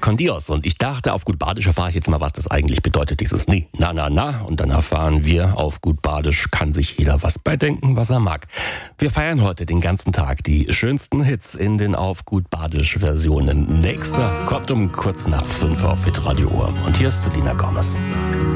con Dios. Und ich dachte, auf gut Badisch erfahre ich jetzt mal, was das eigentlich bedeutet, dieses Nee, na, na, na. Und dann erfahren wir, auf gut Badisch kann sich jeder was beidenken, was er mag. Wir feiern heute den ganzen Tag die schönsten Hits in den auf gut Badisch Versionen. Nächster kommt um kurz nach 5 auf Hitradio Ohr. Und hier ist Selena Gomez.